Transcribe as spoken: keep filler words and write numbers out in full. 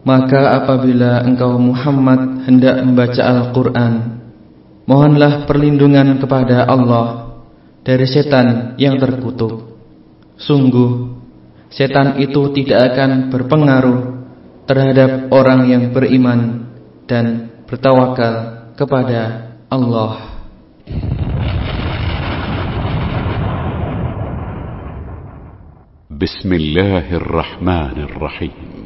Maka apabila engkau Muhammad hendak membaca Al-Quran, mohonlah perlindungan kepada Allah dari setan yang terkutuk. Sungguh, setan itu tidak akan berpengaruh terhadap orang yang beriman dan bertawakal kepada Allah. Bismillahirrahmanirrahim.